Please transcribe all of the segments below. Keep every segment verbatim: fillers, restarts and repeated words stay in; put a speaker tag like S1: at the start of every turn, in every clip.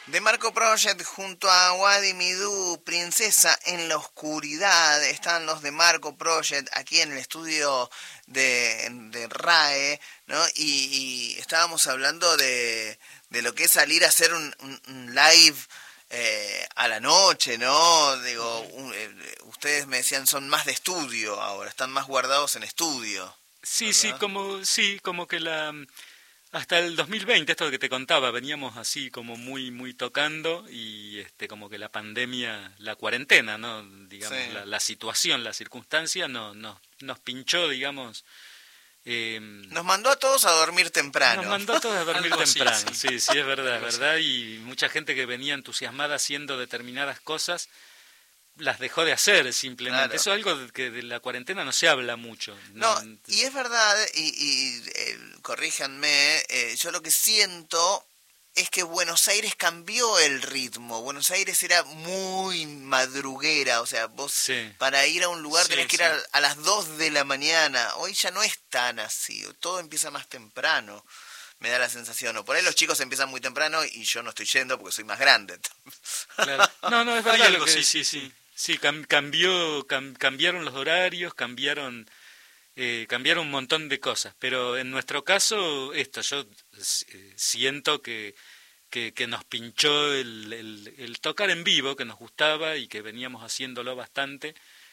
S1: The Marco Project junto a Wadi Midu, Princesa en la Oscuridad. Están los The Marco Project aquí en el estudio de, de RAE, ¿no? Y, y estábamos hablando de, de lo que es salir a hacer un, un, un live eh, a la noche, ¿no? Digo, un, eh, ustedes me decían son más de estudio ahora, están más guardados en estudio.
S2: Sí,
S1: ¿verdad?
S2: sí, como sí, como que la hasta el dos mil veinte, esto que te contaba, veníamos así como muy muy tocando y este como que la pandemia, la cuarentena, ¿no? Digamos,
S1: Sí.
S2: la, la situación, la circunstancia no, no, nos pinchó, digamos. Eh,
S1: Nos mandó a todos a dormir temprano.
S2: Nos mandó a todos a dormir
S3: Algo así,
S2: temprano,
S3: sí.
S2: sí, sí, es verdad, es
S3: Algo así.
S2: verdad, y mucha gente que venía entusiasmada haciendo determinadas cosas las dejó de hacer simplemente.
S1: Claro.
S2: Eso es algo que de la cuarentena no se habla mucho.
S1: No, y es verdad, y, y eh, corríjanme, eh, yo lo que siento es que Buenos Aires cambió el ritmo. Buenos Aires era muy madruguera, o sea, vos
S2: Sí.
S1: para ir a un lugar
S3: Sí,
S1: tenés que ir
S3: sí.
S1: a, a las dos de la mañana. Hoy ya no es tan así, todo empieza más temprano, me da la sensación. O por ahí los chicos empiezan muy temprano y yo no estoy yendo porque soy más grande.
S2: Claro. No, no, es
S3: Hay
S2: verdad
S3: algo,
S2: lo que
S3: sí,
S2: sí,
S3: sí,
S2: sí.
S3: sí.
S2: Sí, cam- cambió, cam- cambiaron los horarios, cambiaron, eh, cambiaron un montón de cosas. Pero en nuestro caso, esto, yo eh, siento que, que, que nos pinchó el, el, el tocar en vivo, que nos gustaba y que veníamos haciéndolo bastante.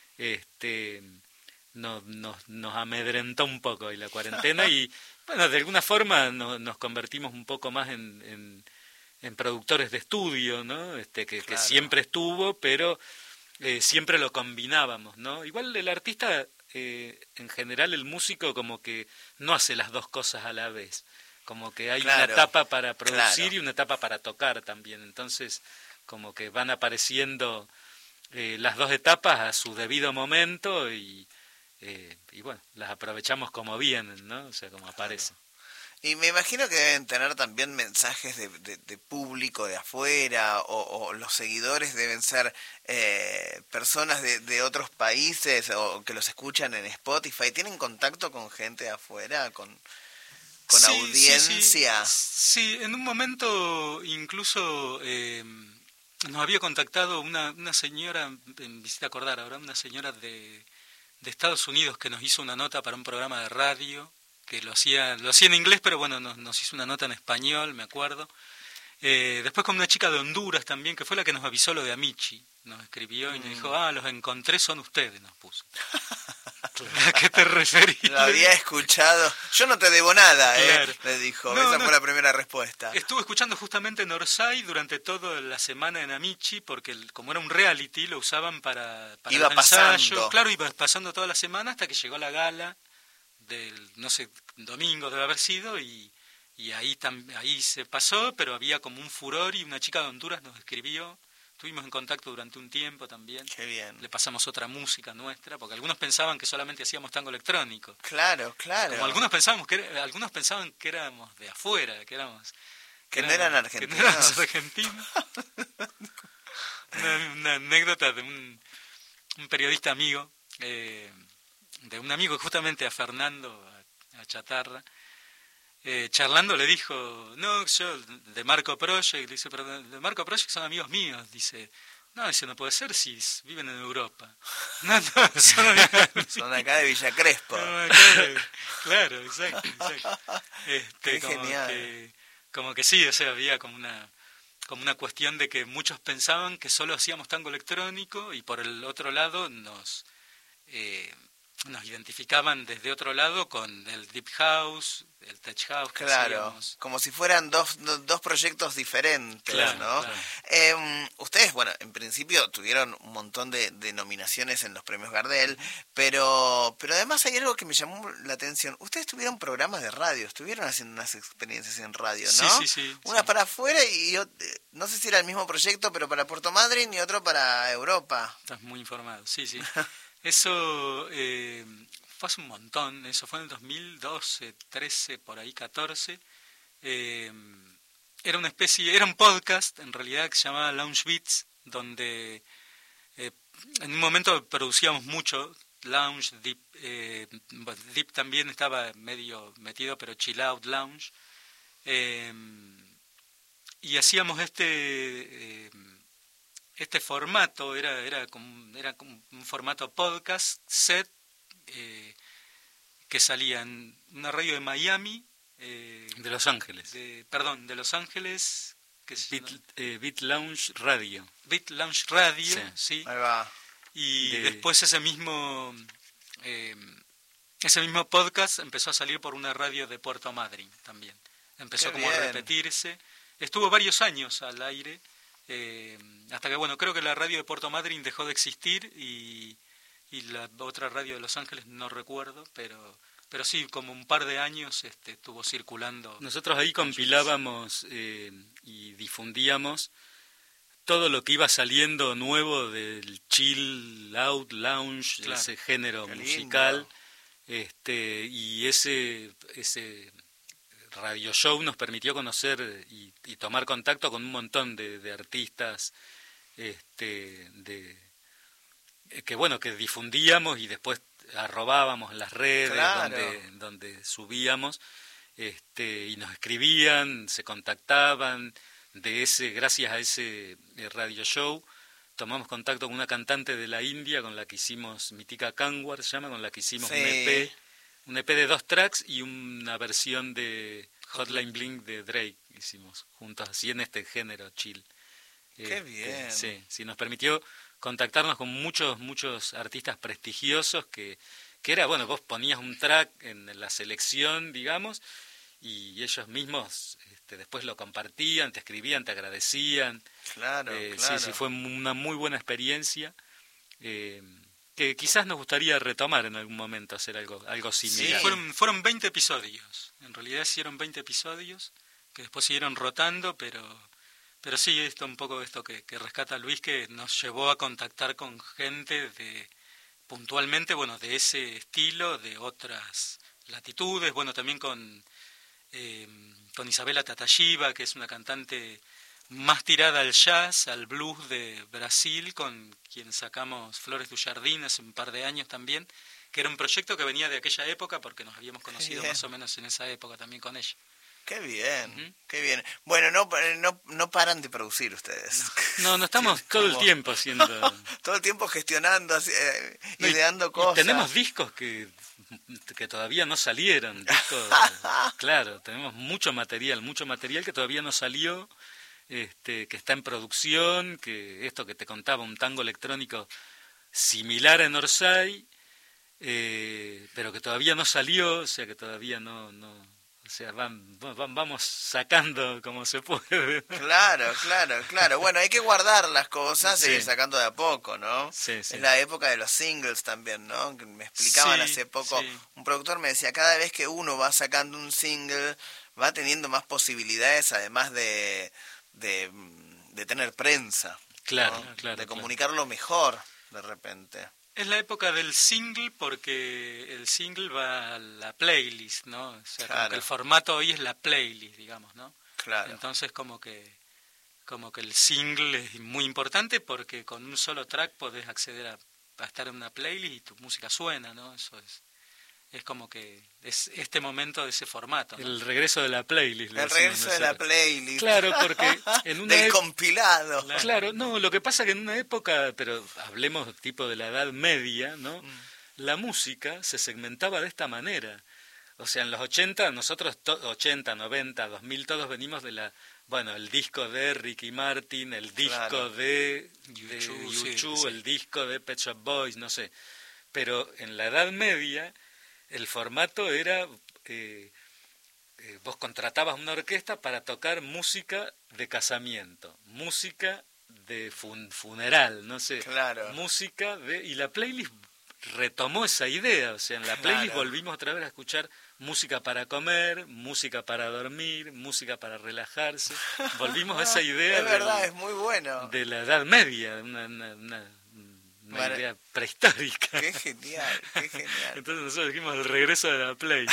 S2: Este, nos, nos, nos amedrentó un poco y la cuarentena y, bueno, de alguna forma no, nos convertimos un poco más en, en, en productores de estudio, ¿no? Este, que,
S1: Claro.
S2: que siempre estuvo, pero eh, siempre lo combinábamos, ¿no? Igual el artista, eh, en general el músico como que no hace las dos cosas a la vez, como que hay
S1: Claro,
S2: una etapa para producir
S1: claro.
S2: y una etapa para tocar también, entonces como que van apareciendo eh, las dos etapas a su debido momento y, eh, y bueno, las aprovechamos como vienen, ¿no? O sea, como aparecen.
S1: Y me imagino que deben tener también mensajes de, de, de público de afuera, o, o los seguidores deben ser eh, personas de, de otros países o que los escuchan en Spotify. ¿Tienen contacto con gente de afuera, con, con
S3: Sí,
S1: audiencia?
S3: Sí, sí. Sí, en un momento incluso eh, nos había contactado una, una señora, me hiciste acordar ahora, una señora de, de Estados Unidos que nos hizo una nota para un programa de radio, que lo hacía lo hacía en inglés, pero bueno, nos, nos hizo una nota en español, me acuerdo. Eh, después con una chica de Honduras también, que fue la que nos avisó lo de Amichi, nos escribió y
S1: Mm.
S3: nos dijo, ah, los encontré, son ustedes, nos puso. ¿A qué te referís?
S1: Lo había escuchado. Yo no te debo nada,
S3: Claro.
S1: eh, le dijo.
S3: No,
S1: Esa
S3: no.
S1: fue la primera respuesta.
S3: Estuve escuchando justamente en Orsay durante toda la semana en Amichi, porque el- como era un reality, lo usaban para, para
S1: Iba
S3: los
S1: pasando.
S3: ensayos. Claro, iba pasando toda la semana hasta que llegó la gala del, no sé, domingo debe haber sido, y, y ahí, tam, ahí se pasó, pero había como un furor y una chica de Honduras nos escribió. Estuvimos en contacto durante un tiempo también.
S1: Qué bien.
S3: Le pasamos otra música nuestra, porque algunos pensaban que solamente hacíamos tango electrónico.
S1: Claro, claro.
S3: Como algunos pensábamos que era- algunos pensaban que éramos de afuera, que éramos
S1: Que no eran
S3: éramos- que no éramos
S1: argentinos.
S3: argentinos. una, una anécdota de un, un periodista amigo, eh, de un amigo justamente a Fernando, a, a Chatarra, eh, charlando le dijo, no, yo de Marco Project, dice, pero de de Marco Project son amigos míos, dice, no, dice, no puede ser si s- viven en Europa. No, no, son amigos míos.
S1: Son acá de Villa Crespo.
S3: No, claro, claro, exacto, exacto. Este,
S1: Qué
S3: como
S1: genial.
S3: que, como que sí, o sea, había como una, como una cuestión de que muchos pensaban que solo hacíamos tango electrónico y por el otro lado nos, eh, nos identificaban desde otro lado con el deep house, el tech house que
S1: Claro,
S3: hacíamos.
S1: como si fueran dos, do- dos proyectos diferentes,
S3: Claro,
S1: ¿no?
S3: claro.
S1: Eh, ustedes, bueno, en principio tuvieron un montón de, de nominaciones en los premios Gardel, pero pero además hay algo que me llamó la atención. Ustedes tuvieron programas de radio, estuvieron haciendo unas experiencias en radio,
S3: Sí,
S1: ¿no?
S3: sí, sí,
S1: Una
S3: sí.
S1: para afuera y ot- eh, no sé si era el mismo proyecto, pero para Puerto Madryn y otro para Europa.
S3: Estás muy informado, sí, sí. Eso eh, fue hace un montón, eso fue en el dos mil doce, trece, por ahí catorce. Eh, era una especie, era un podcast en realidad que se llamaba Lounge Beats, donde eh, en un momento producíamos mucho lounge, deep, eh, deep también estaba medio metido, pero chill out lounge. Eh, y hacíamos este eh, este formato, era era como, era como un formato podcast set, eh, que salía en una radio de Miami, eh,
S2: de Los Ángeles,
S3: de, perdón, de Los Ángeles, que es
S2: Beat, eh, Beat Lounge Radio.
S3: Beat Lounge Radio,
S2: Sí.
S3: sí.
S1: Ahí va.
S3: Y
S2: De...
S3: después ese mismo eh, ese mismo podcast empezó a salir por una radio de Puerto Madryn también. Empezó
S1: Qué
S3: como
S1: bien.
S3: a repetirse. Estuvo varios años al aire, eh, hasta que, bueno, creo que la radio de Puerto Madryn dejó de existir y, y la otra radio de Los Ángeles no recuerdo, pero pero sí, como un par de años este, estuvo circulando.
S2: Nosotros ahí compilábamos eh, y difundíamos todo lo que iba saliendo nuevo del chill out, lounge,
S3: Claro.
S2: ese género
S1: Qué
S2: musical,
S1: lindo.
S2: este y ese ese radio show nos permitió conocer y, y tomar contacto con un montón de, de artistas, este de que bueno que difundíamos y después arrobábamos en las redes,
S1: Claro.
S2: donde donde subíamos, este y nos escribían, se contactaban. De ese, gracias a ese eh, radio show, tomamos contacto con una cantante de la India con la que hicimos, Mitika Kanwar se llama, con la que hicimos
S1: Sí.
S2: un E P, un E P de dos tracks y una versión de Hotline Bling de Drake hicimos juntos, así en este género chill.
S1: Qué
S2: Este,
S1: bien.
S2: Sí, sí, nos permitió contactarnos con muchos, muchos artistas prestigiosos que, que era, bueno, vos ponías un track en la selección, digamos, y ellos mismos este, después lo compartían, te escribían, te agradecían.
S1: Claro,
S2: Eh,
S1: claro.
S2: Sí, sí, fue una muy buena experiencia, eh, que quizás nos gustaría retomar en algún momento, hacer algo, algo
S3: Sí,
S2: similar.
S3: fueron, fueron veinte episodios. En realidad hicieron veinte episodios, que después siguieron rotando, pero pero sí, esto un poco esto que, que rescata Luis, que nos llevó a contactar con gente de puntualmente, bueno, de ese estilo, de otras latitudes, bueno, también con, eh, con Isabela Tatayiba, que es una cantante más tirada al jazz, al blues de Brasil, con quien sacamos Flores du Jardín hace un par de años también, que era un proyecto que venía de aquella época, porque nos habíamos conocido
S1: Bien.
S3: más o menos en esa época también con ella.
S1: Qué bien,
S3: Ujú.
S1: qué bien. Bueno, no, no, no paran de producir ustedes.
S2: No, no estamos todo el
S1: Como-
S2: tiempo haciendo...
S1: Todo el tiempo gestionando, así, eh,
S2: No, y-
S1: ideando
S2: y
S1: cosas.
S2: tenemos discos que, que todavía no salieron, discos, claro, tenemos mucho material, mucho material que todavía no salió, este, que está en producción, que esto que te contaba, un tango electrónico similar en Orsay, eh, pero que todavía no salió, o sea que todavía no, no o sea, van, van, vamos sacando como se puede.
S1: Claro, claro, claro. Bueno, hay que guardar las cosas
S2: Sí.
S1: y ir sacando de a poco, ¿no?
S2: Sí, sí.
S1: Es la época de los singles también, ¿no? Que me explicaban
S3: Sí,
S1: hace poco,
S3: sí.
S1: un productor me decía, cada vez que uno va sacando un single, va teniendo más posibilidades, además de, de, de tener prensa.
S2: Claro,
S1: ¿no?
S2: claro,
S1: De
S2: claro.
S1: comunicarlo mejor, de repente.
S3: Es la época del single porque el single va a la playlist, ¿no? O sea, como
S1: Claro.
S3: que el formato hoy es la playlist, digamos, ¿no?
S1: Claro.
S3: Entonces como que como que el single es muy importante porque con un solo track podés acceder a, a estar en una playlist y tu música suena, ¿no? Eso es es como que es este momento de ese formato, ¿no?
S2: El regreso de la playlist. le
S1: El
S2: decimos
S1: regreso de la
S2: nosotros.
S1: playlist.
S2: Claro, porque en una
S1: Del
S2: ep-
S1: compilado.
S3: Claro.
S2: Claro, no, lo que pasa que en una época, pero hablemos tipo de la Edad Media, ¿no?
S1: Mm.
S2: La música se segmentaba de esta manera. O sea, en los ochenta, nosotros, to- ochenta, noventa, dos mil, todos venimos de la, bueno, el disco de Ricky Martin, el disco
S1: Claro.
S2: de
S3: U
S2: de
S3: dos,
S2: U
S3: sí,
S2: dos,
S3: sí.
S2: el disco de Pet Shop Boys, no sé. Pero en la Edad Media, el formato era... eh, eh, vos contratabas una orquesta para tocar música de casamiento, música de fun- funeral, no sé,
S1: Claro.
S2: música de... Y la playlist retomó esa idea, o sea, en la playlist
S1: Claro.
S2: volvimos otra vez a escuchar música para comer, música para dormir, música para relajarse, volvimos a esa idea
S1: Es verdad,
S2: del-
S1: es muy bueno.
S2: de la Edad Media, una, una, una- una
S1: Mara-
S2: idea prehistórica.
S1: Qué genial, qué genial.
S2: Entonces nosotros dijimos el regreso de la playlist.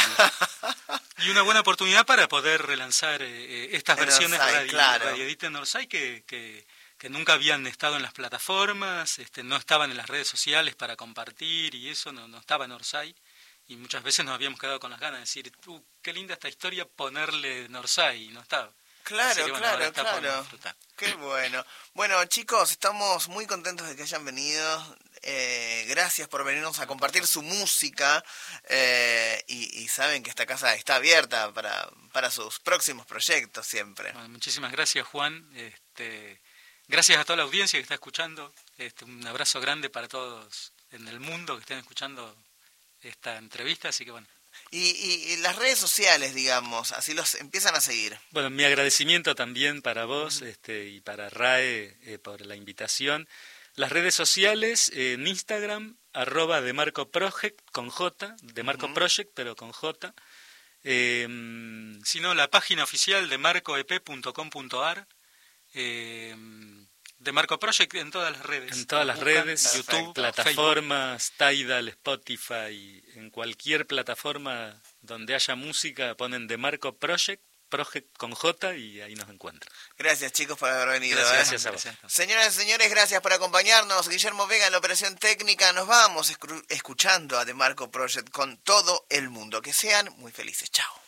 S3: Y una buena oportunidad para poder relanzar eh, eh, estas
S1: En
S3: versiones
S1: Orsay,
S3: radio,
S1: claro.
S3: radioedita en Orsay que, que, que nunca habían estado en las plataformas, este, no estaban en las redes sociales para compartir y eso, no, no estaba en Orsay. Y muchas veces nos habíamos quedado con las ganas de decir, uh, qué linda esta historia, ponerle en Orsay, y no estaba.
S1: Claro,
S3: Así que, bueno, ahora
S1: claro,
S3: está por
S1: claro.
S3: disfrutar.
S1: Qué bueno. Bueno, chicos, estamos muy contentos de que hayan venido. Eh, gracias por venirnos a compartir su música. Eh, y, y saben que esta casa está abierta para, para sus próximos proyectos siempre.
S3: Bueno, muchísimas gracias, Juan. Este, gracias a toda la audiencia que está escuchando. Este, un abrazo grande para todos en el mundo que estén escuchando esta entrevista. Así que bueno.
S1: Y, y, y las redes sociales, digamos, así los empiezan a seguir.
S2: Bueno, mi agradecimiento también para vos este, y para RAE eh, por la invitación. Las redes sociales, eh, en Instagram, arroba DeMarcoProject, con J, DeMarco uh-huh. Project, pero con J. Eh,
S3: si no, la página oficial de marco e p punto com punto a r, eh, DeMarco Project en todas las redes.
S2: En todas las
S3: Buscan,
S2: redes,
S3: perfecto,
S2: YouTube, plataformas, Facebook. Tidal, Spotify, en cualquier plataforma donde haya música ponen DeMarco Project, Project con J y ahí nos encuentran.
S1: Gracias, chicos, por haber venido.
S2: Gracias,
S1: ¿eh?
S2: gracias a vos.
S3: Gracias.
S1: Señoras y señores, gracias por acompañarnos. Guillermo Vega en la operación técnica. Nos vamos escuchando a DeMarco Project con todo el mundo. Que sean muy felices. Chao.